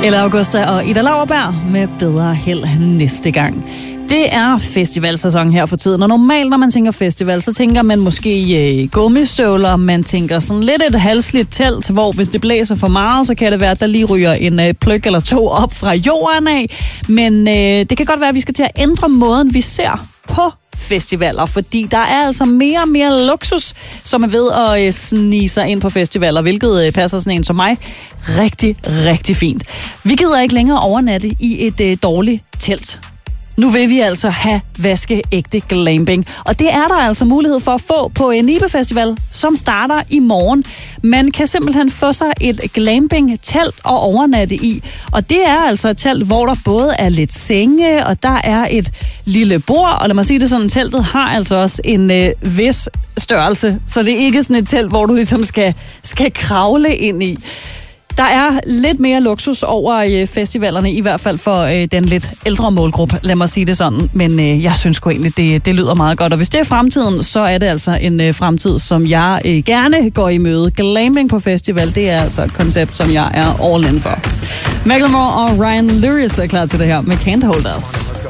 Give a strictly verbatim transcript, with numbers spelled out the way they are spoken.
Ella Augusta og Ida Lauerberg med Bedre Held næste gang. Det er festivalsæson her for tiden, og normalt, når man tænker festival, så tænker man måske i gummistøvler, man tænker sådan lidt et halsligt telt, hvor hvis det blæser for meget, så kan det være, at der lige ryger en øh, pløk eller to op fra jorden af. Men øh, det kan godt være, at vi skal til at ændre måden, vi ser på festivaler, fordi der er altså mere og mere luksus, som er ved at øh, snige sig ind på festivaler, hvilket øh, passer sådan en som mig rigtig, rigtig fint. Vi gider ikke længere overnatte i et øh, dårligt telt. Nu vil vi altså have vaskeægte glamping, og det er der altså mulighed for at få på Nibe Festival, som starter i morgen. Man kan simpelthen få sig et glamping-telt og overnatte i, og det er altså et telt, hvor der både er lidt senge, og der er et lille bord, og lad mig sige det sådan, teltet har altså også en øh, vis størrelse, så det er ikke sådan et telt, hvor du ligesom skal, skal kravle ind i. Der er lidt mere luksus over festivalerne, i hvert fald for øh, den lidt ældre målgruppe, lad mig sige det sådan. Men øh, jeg synes sgu egentlig, det, det lyder meget godt. Og hvis det er fremtiden, så er det altså en øh, fremtid, som jeg øh, gerne går i møde. Glamping på festival, det er altså et koncept, som jeg er all in for. Macklemore og Ryan Lewis er klar til det her med Can't Hold Us.